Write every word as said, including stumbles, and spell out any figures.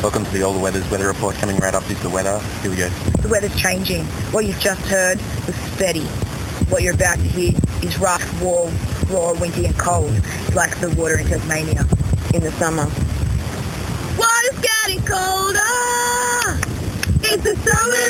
Welcome to the All the Weather's weather report. Coming right up is the weather. Here we go. The weather's changing. What you've just heard was steady. What you're about to hear is rough, warm, raw, windy and cold, like the water in Tasmania in the summer. Water's getting colder! It's the summer